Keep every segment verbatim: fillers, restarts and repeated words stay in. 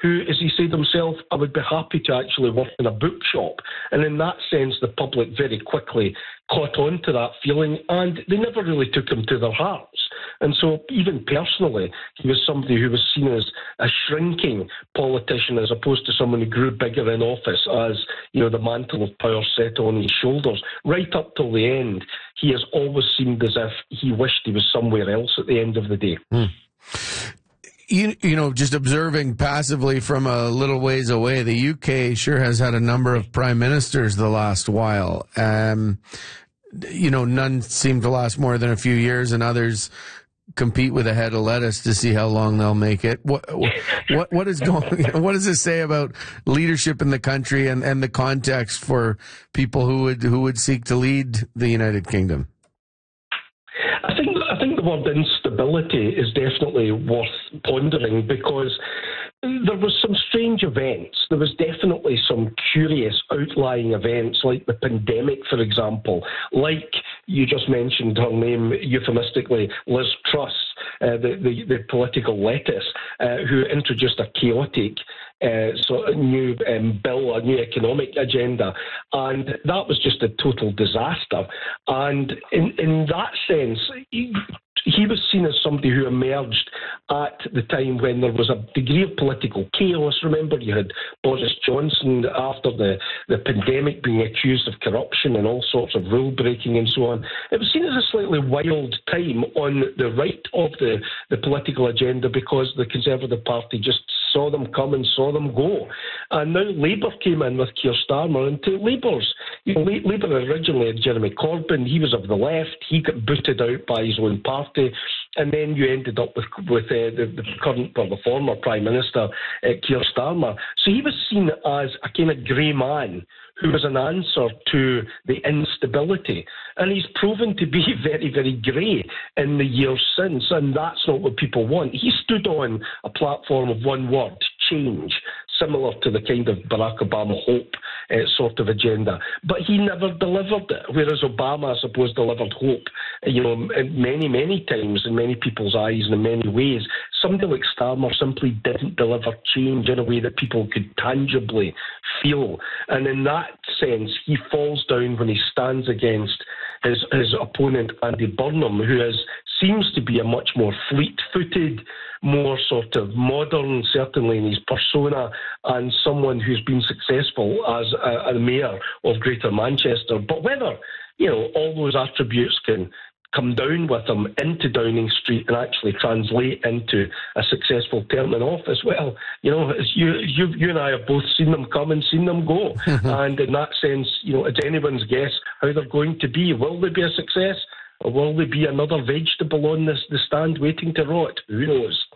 who, as he said himself, I would be happy to actually work in a bookshop. And in that sense, the public very quickly caught on to that feeling, and they never really took him to their hearts. And so even personally, he was somebody who was seen as a shrinking politician as opposed to someone who grew bigger in office as, you know, the mantle of power set on his shoulders. Right up till the end, he has always seemed as if he wished he was somewhere else at the end of the day. Hmm. You, you know, just observing passively from a little ways away, the U K sure has had a number of prime ministers the last while. Um, you know, none seem to last more than a few years, and others compete with a head of lettuce to see how long they'll make it. What what what is going? What does this say about leadership in the country and, and the context for people who would who would seek to lead the United Kingdom? I think I think the word instability is definitely worth pondering, because there was some strange events. There was definitely some curious outlying events, like the pandemic, for example, like you just mentioned her name euphemistically, Liz Truss, uh, the, the, the political lettuce, uh, who introduced a chaotic Uh, so a new um, bill, a new economic agenda, and that was just a total disaster. And in, in that sense, he, he was seen as somebody who emerged at the time when there was a degree of political chaos. Remember, you had Boris Johnson after the, the pandemic being accused of corruption and all sorts of rule breaking and so on. It was seen as a slightly wild time on the right of the, the political agenda, because the Conservative Party just saw them come and saw them go. And now Labour came in with Keir Starmer, and to Labour's, you know, Labour originally had Jeremy Corbyn. He was of the left. He got booted out by his own party. And then you ended up with with uh, the, the current, or the former Prime Minister, uh, Keir Starmer. So he was seen as a kind of grey man who was an answer to the instability. And he's proven to be very, very grey in the years since, and that's not what people want. He stood on a platform of one word, change, similar to the kind of Barack Obama hope uh, sort of agenda. But he never delivered it, whereas Obama, I suppose, delivered hope, you know, many, many times in many people's eyes and in many ways. Somebody like Starmer simply didn't deliver change in a way that people could tangibly feel. And in that sense, he falls down when he stands against his, his opponent, Andy Burnham, who is, seems to be a much more fleet-footed, more sort of modern, certainly in his persona, and someone who's been successful as a, a mayor of Greater Manchester. But whether, you know, all those attributes can come down with him into Downing Street and actually translate into a successful term in office, well, you know, you, you, you and I have both seen them come and seen them go. And in that sense, you know, it's anyone's guess how they're going to be. Will they be a success? Or will there be another vegetable on this, the stand waiting to rot? Who knows?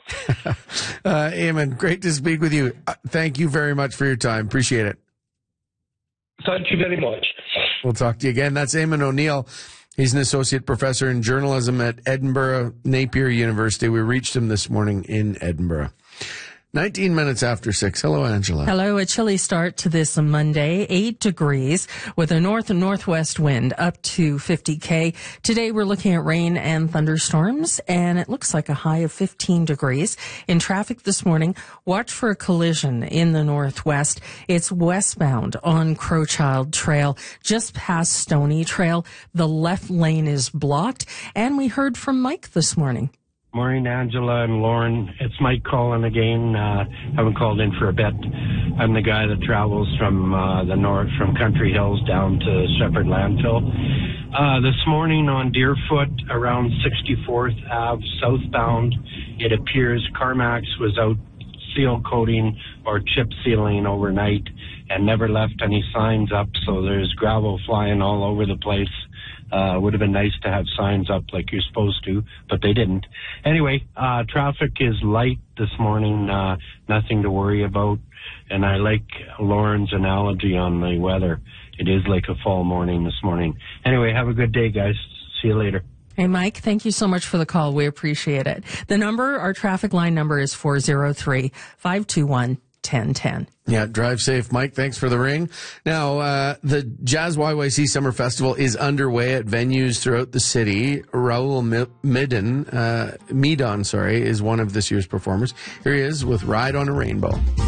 uh, Eamon, great to speak with you. Uh, thank you very much for your time. Appreciate it. Thank you very much. We'll talk to you again. That's Eamon O'Neill. He's an associate professor in journalism at Edinburgh Napier University. We reached him this morning in Edinburgh. nineteen minutes after six. Hello, Angela. Hello. A chilly start to this Monday, eight degrees with a north and northwest wind up to fifty K. Today we're looking at rain and thunderstorms, and it looks like a high of fifteen degrees. In traffic this morning, watch for a collision in the northwest. It's westbound on Crowchild Trail, just past Stony Trail. The left lane is blocked, and we heard from Mike this morning. Morning, Angela and Lauren. It's Mike calling again. Uh, haven't called in for a bit. I'm the guy that travels from uh, the north, from Country Hills down to Shepherd Landfill. Uh, this morning on Deerfoot, around sixty-fourth Avenue southbound, it appears CarMax was out seal coating or chip sealing overnight and never left any signs up, so there's gravel flying all over the place. Uh, would have been nice to have signs up like you're supposed to, but they didn't. Anyway, uh, traffic is light this morning, uh, nothing to worry about. And I like Lauren's analogy on the weather. It is like a fall morning this morning. Anyway, have a good day, guys. See you later. Hey, Mike, thank you so much for the call. We appreciate it. The number, our traffic line number is four oh three, five two one, one oh one oh. Yeah, drive safe, Mike. Thanks for the ring. Now, uh, the Jazz Y Y C Summer Festival is underway at venues throughout the city. Raoul Midon, uh, Midon, sorry, is one of this year's performers. Here he is with Ride on a Rainbow.